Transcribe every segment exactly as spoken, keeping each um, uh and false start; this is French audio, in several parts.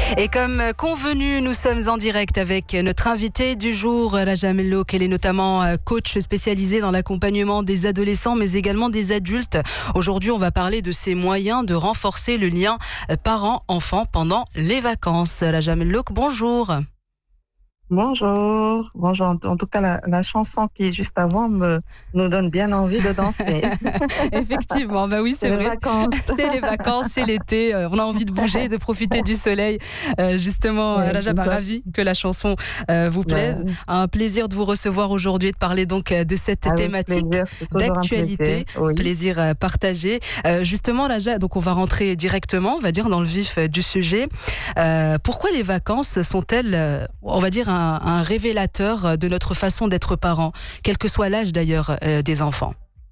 Et comme convenu, nous sommes en direct avec notre invitée du jour, Raja Mellouk. Elle est notamment coach spécialisée dans l'accompagnement des adolescents, mais également des adultes. Aujourd'hui, on va parler de ces moyens de renforcer le lien parent-enfant pendant les vacances. Raja Mellouk, bonjour. Bonjour, bonjour. En tout cas, la, la chanson qui est juste avant me, nous donne bien envie de danser. Effectivement, bah oui, c'est, c'est vrai. Les vacances. C'est les vacances, c'est l'été. On a envie de bouger, de profiter du soleil. Euh, justement, oui, Raja, bah, ravi que la chanson euh, vous plaise. Ouais. Un plaisir de vous recevoir aujourd'hui, de parler donc de cette Avec thématique plaisir, d'actualité, plaisir, oui. plaisir euh, partagé. Euh, justement, Raja, donc on va rentrer directement, on va dire dans le vif du sujet. Euh, pourquoi les vacances sont-elles, euh, on va dire, un Un, un révélateur de notre façon d'être parent, quel que soit l'âge d'ailleurs euh, des enfants?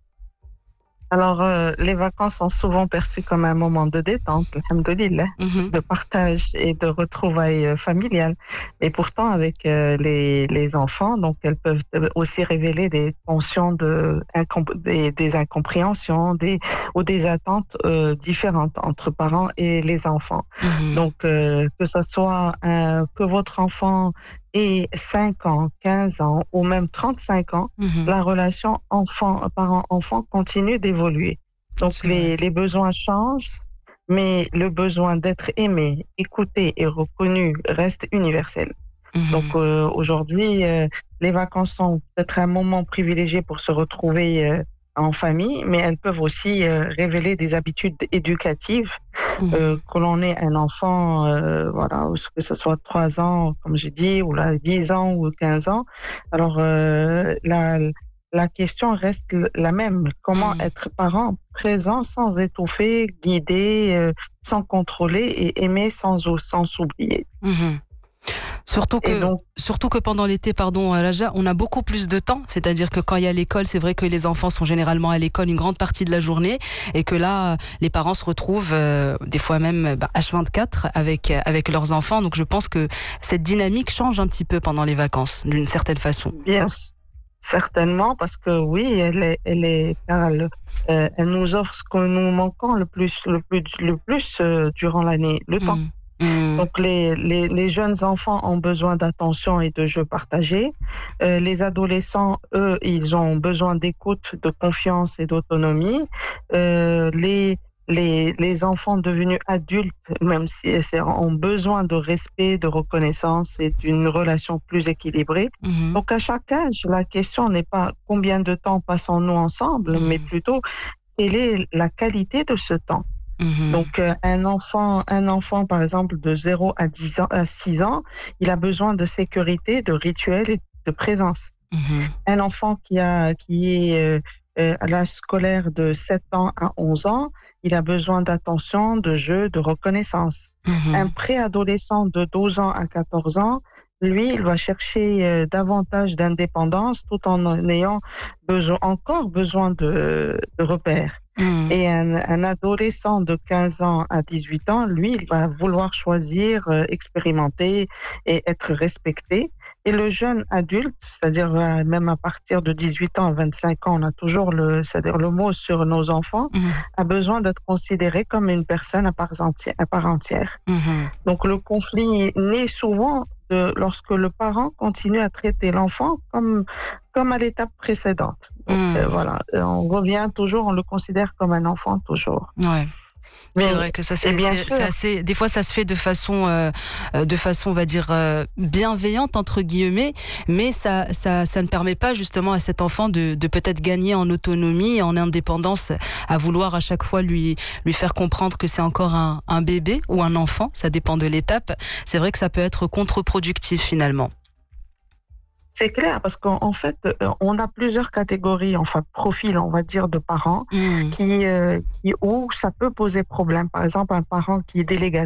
Alors, euh, les vacances sont souvent perçues comme un moment de détente, alhamdoulilah, mm-hmm. de partage et de retrouvailles euh, familiales. Et pourtant, avec euh, les, les enfants, donc elles peuvent aussi révéler des tensions, de, des, des incompréhensions des, ou des attentes euh, différentes entre parents et les enfants. Mm-hmm. Donc, euh, que ce soit un, que votre enfant ait cinq ans, quinze ans ou même trente-cinq ans, mmh. la relation enfant, parent-enfant continue d'évoluer. Donc les, les besoins changent, mais le besoin d'être aimé, écouté et reconnu reste universel. Mmh. Donc euh, aujourd'hui, euh, les vacances sont peut-être un moment privilégié pour se retrouver euh, en famille, mais elles peuvent aussi euh, révéler des habitudes éducatives. Mmh. Euh, que l'on ait un enfant, euh, voilà, que ce soit trois ans, comme j'ai dit, ou là, dix ans ou quinze ans. Alors, euh, la, la question reste la même. Comment mmh. être parent présent sans étouffer, guider, euh, sans contrôler et aimer sans, sans s'oublier. Mmh. Surtout que, donc, surtout que pendant l'été, pardon, Raja, on a beaucoup plus de temps. C'est-à-dire que quand il y a l'école, c'est vrai que les enfants sont généralement à l'école une grande partie de la journée et que là, les parents se retrouvent euh, des fois même bah, H vingt-quatre avec, avec leurs enfants. Donc je pense que cette dynamique change un petit peu pendant les vacances, d'une certaine façon. Bien sûr. Certainement, parce que oui, elle est, elle est, elle, euh, elle nous offre ce que nous manquons le plus, le plus, le plus euh, durant l'année, le mmh. temps. Mmh. Donc les, les, les jeunes enfants ont besoin d'attention et de jeux partagés. Euh, les adolescents, eux, ils ont besoin d'écoute, de confiance et d'autonomie. Euh, les Les, les enfants devenus adultes, même si ont besoin de respect, de reconnaissance et d'une relation plus équilibrée. Mmh. Donc, à chaque âge, la question n'est pas combien de temps passons-nous ensemble, mmh. mais plutôt quelle est la qualité de ce temps. Mmh. Donc, euh, un enfant, un enfant, par exemple, de zéro à dix ans, à six ans, il a besoin de sécurité, de rituels et de présence. Mmh. Un enfant qui a, qui est euh, euh, à l'âge scolaire de sept ans à onze ans, il a besoin d'attention, de jeu, de reconnaissance. Mmh. Un préadolescent de douze ans à quatorze ans, lui, il va chercher euh, davantage d'indépendance tout en ayant besoin, encore besoin de, de repères. Mmh. Et un, un adolescent de quinze ans à dix-huit ans, lui, il va vouloir choisir, euh, expérimenter et être respecté. Et le jeune adulte, c'est-à-dire euh, même à partir de dix-huit ans à vingt-cinq ans, on a toujours le, c'est-à-dire le mot sur nos enfants, mmh. a besoin d'être considéré comme une personne à part entière. À part entière. Mmh. Donc le conflit naît souvent de, lorsque le parent continue à traiter l'enfant comme, comme à l'étape précédente. Donc mmh. euh, voilà, on revient toujours, on le considère comme un enfant toujours. Ouais. Mais c'est vrai que ça, c'est, c'est, c'est assez. Des fois, ça se fait de façon, euh, de façon, on va dire, euh, bienveillante entre guillemets, mais ça, ça, ça ne permet pas justement à cet enfant de, de peut-être gagner en autonomie, en indépendance, à vouloir à chaque fois lui, lui faire comprendre que c'est encore un, un bébé ou un enfant. Ça dépend de l'étape. C'est vrai que ça peut être contre-productif finalement. C'est clair, parce qu'en fait, on a plusieurs catégories, enfin, profils, on va dire, de parents, mmh. qui, euh, qui, où ça peut poser problème. Par exemple, un parent qui est délégataire,